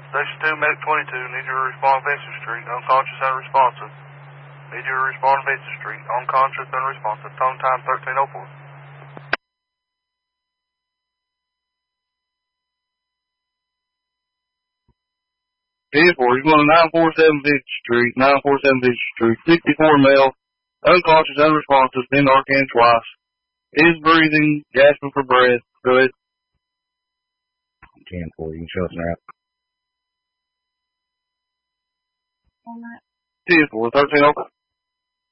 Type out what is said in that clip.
Station 2, Medic 22, need you to respond Vincent Street, unconscious and responsive. Need you to respond Vincent Street, unconscious and responsive. Tone time 1304. 4, he's going to 947 Vincent Street, 947 Vincent Street, 64 male, unconscious, unresponsive, been Narcan twice. Is breathing, gasping for breath. Go ahead. 10-4, you can show us an app. 10-4, 13-0.